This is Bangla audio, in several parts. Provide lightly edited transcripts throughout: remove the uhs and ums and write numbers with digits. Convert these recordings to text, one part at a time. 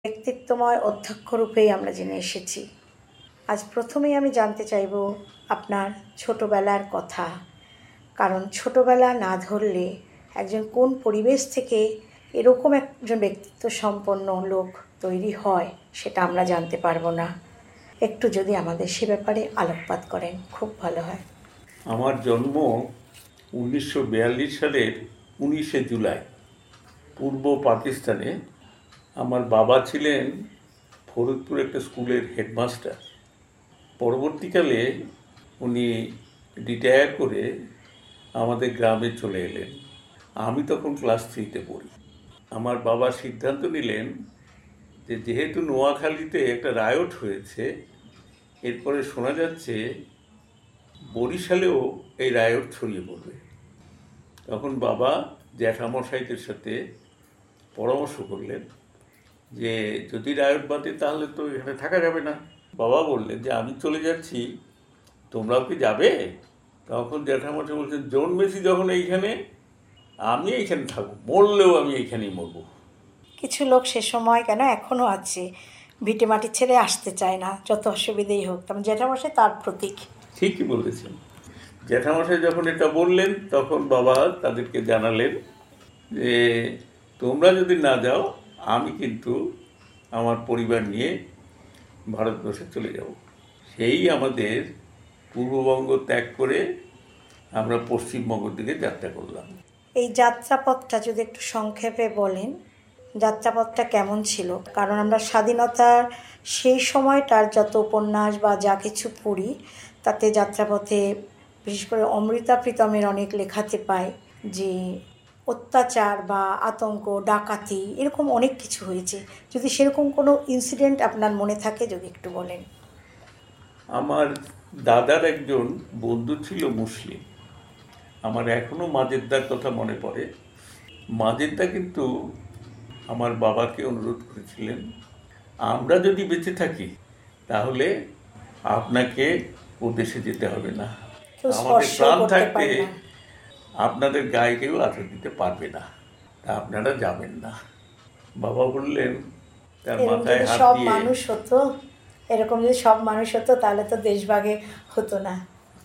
ব্যক্তিত্বময় অধ্যক্ষ রূপেই আমরা জেনে এসেছি। আজ প্রথমেই আমি জানতে চাইব আপনার ছোটবেলার কথা, কারণ ছোটবেলা না ধরলে একজন কোন পরিবেশ থেকে এরকম একজন ব্যক্তিত্ব সম্পন্ন লোক তৈরি হয় সেটা আমরা জানতে পারবো না। একটু যদি আমাদের সে ব্যাপারে আলোকপাত করেন খুব ভালো হয়। আমার জন্ম 1942 সালের 19শে জুলাই পূর্ব পাকিস্তানে। আমার বাবা ছিলেন ফরিদপুর একটা স্কুলের হেডমাস্টার। পরবর্তীকালে উনি রিটায়ার করে আমাদের গ্রামে চলে এলেন। আমি তখন ক্লাস 3-তে পড়ি। আমার বাবা সিদ্ধান্ত নিলেন যে যেহেতু নোয়াখালীতে একটা রায়ট হয়েছে, এরপরে শোনা যাচ্ছে বরিশালেও এই রায়ট ছড়িয়ে পড়বে। তখন বাবা জ্যাঠামশাইদের সাথে পরামর্শ করলেন যে যদি রায়ট বাঁধে তাহলে তো এখানে থাকা যাবে না। বাবা বললেন যে আমি চলে যাচ্ছি, তোমরাও কি যাবে? তখন জ্যাঠামশাই বলছেন জন মেসি যখন এইখানে, আমি এইখানে থাকবো, মরলেও আমি এইখানেই মরবো। কিছু লোক সে সময় কেন এখনও আছে, ভিটে মাটি ছেড়ে আসতে চায় না, যত অসুবিধেই হোক। তেমন জ্যাঠামশাই তার প্রতীক। ঠিকই বলেছেন। জ্যাঠামশাই যখন এটা বললেন তখন বাবা তাদেরকে জানালেন যে তোমরা যদি না যাও আমি কিন্তু আমার পরিবার নিয়ে ভারতবর্ষে চলে যাব। সেই আমাদের পূর্ববঙ্গ ত্যাগ করে আমরা পশ্চিমবঙ্গের দিকে যাত্রা করলাম। এই যাত্রাপথটা যদি একটু সংক্ষেপে বলেন, যাত্রাপথটা কেমন ছিল? কারণ আমরা স্বাধীনতার সেই সময়টার যত উপন্যাস বা যা কিছু পড়ি তাতে যাত্রাপথে বিশেষ করে অমৃতা প্রীতমের অনেক লেখাতে পাই যে অত্যাচার বা আতঙ্ক, ডাকাতি, এরকম অনেক কিছু হয়েছে। যদি সেরকম কোনো ইনসিডেন্ট আপনার মনে থাকে যদি একটু বলেন। আমার দাদার একজন বন্ধু ছিল মুসলিম। আমার এখনও মাজেদ্দার কথা মনে পড়ে। মাজেদ্দা কিন্তু আমার বাবাকে অনুরোধ করেছিলেন আমরা যদি বেঁচে থাকি তাহলে আপনাকে ও দেশে যেতে হবে না, আমাদের প্রাণ থাকতে আপনাদের গায়ে কেউ আঘাত দিতে পারবে না, তা আপনারা যাবেন না। বাবা বললেন, তার মাথায় হাত সব দিয়ে, মানুষ হতো এরকম যদি সব মানুষ হতো তাহলে তো দেশভাগে হতো না।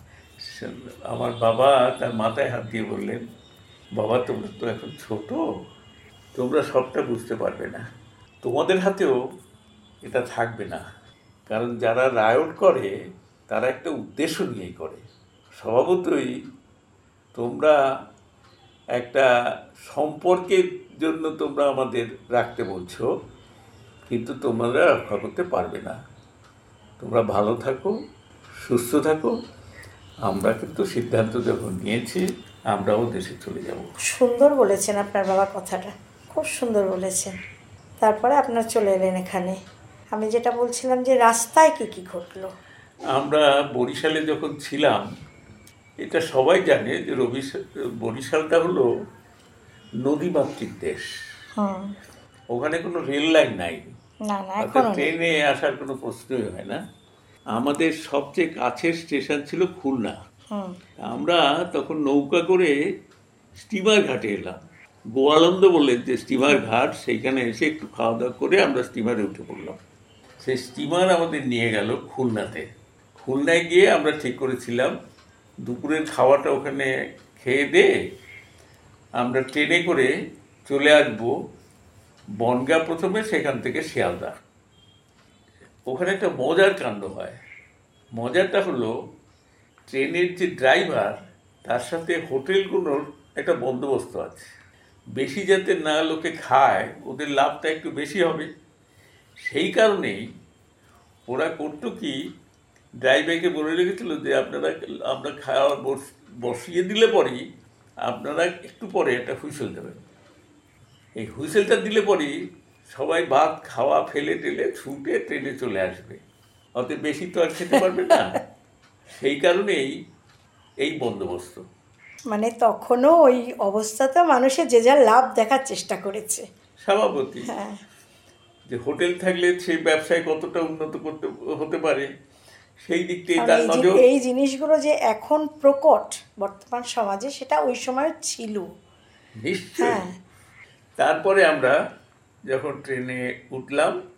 আমার বাবা তার মাথায় হাত দিয়ে বললেন, বাবা তোমরা তো এখন ছোট, তোমরা সবটা বুঝতে পারবে না, তোমাদের হাতেও এটা থাকবে না। কারণ যারা রায়ট করে তারা একটা উদ্দেশ্য নিয়েই করে। স্বভাবতই তোমরা একটা সম্পর্কের জন্য তোমরা আমাদের রাখতে বলছো, কিন্তু তোমরা রক্ষা করতে পারবে না। তোমরা ভালো থাকো, সুস্থ থাকো, আমরা কিন্তু সিদ্ধান্ত যখন নিয়েছি আমরাও দেশে চলে যাব। সুন্দর বলেছেন আপনার বাবা, কথাটা খুব সুন্দর বলেছেন। তারপরে আপনার চলে এলেন এখানে। আমি যেটা বলছিলাম যে রাস্তায় কি কি ঘটলো। আমরা বরিশালে যখন ছিলাম, এটা সবাই জানে যে বরিশালটা হলো নদীমাতৃক দেশ। ওখানে কোনো রেল লাইন নাই, ট্রেনে আসার কোনো প্রশ্নই হয় না। আমাদের সবচেয়ে কাছের স্টেশন ছিল খুলনা। আমরা তখন নৌকা করে স্টিমার ঘাটে এলাম। গোয়ালন্দ বললেন যে স্টিমার ঘাট, সেইখানে এসে একটু খাওয়া দাওয়া করে আমরা স্টিমারে উঠে পড়লাম। সেই স্টিমার আমাদের নিয়ে গেল খুলনাতে। খুলনায় গিয়ে আমরা ঠিক করেছিলাম দুপুরের খাওয়াটা ওখানে খেয়ে দিয়ে আমরা ট্রেনে করে চলে আসবো বনগাঁ, প্রথমে সেখান থেকে শিয়ালদা। ওখানে একটা মজার কাণ্ড হয়। মজাটা হলো ট্রেনের যে ড্রাইভার তার সাথে হোটেলগুলোর একটা বন্দোবস্ত আছে, বেশি যাতে না লোকে খায়, ওদের লাভটা একটু বেশি হবে। সেই কারণেই ওরা করতো কি, ড্রাইভারকে বলে রেখেছিল যে আমরা খাওয়া বসিয়ে দিলে পরেই আপনারা একটু পরে একটা হুইসেল দেবেন। এই হুইসেলটা দিলে পরেই সবাই ভাত খাওয়া ফেলে টেলে ছুটে ট্রেনে চলে আসবে, অত বেশি তো আর খেতে পারবে না। সেই কারণেই এই বন্দোবস্ত। মানে তখনও ওই অবস্থাতে মানুষের যে যার লাভ দেখার চেষ্টা করেছে। স্বভাবতই যে হোটেল থাকলে সেই ব্যবসায় কতটা উন্নত হতে পারে সেই দিক থেকে তার নজর। এই জিনিসগুলো যে এখন প্রকট বর্তমান সমাজে, সেটা ওই সময় ছিল নিশ্চয়। তারপরে আমরা যখন ট্রেনে উঠলাম